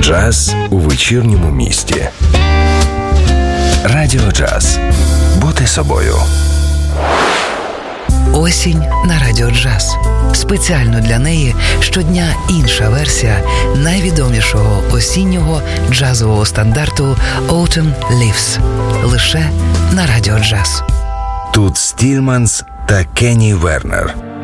Джаз у вечірньому місті. Радіо Джаз. Бути собою. Осінь на Радіо Джаз. Спеціально для неї щодня інша версія найвідомішого осіннього джазового стандарту Autumn Leaves. Лише на Радіо Джаз. Тут Стільманс та Кенні Вернер.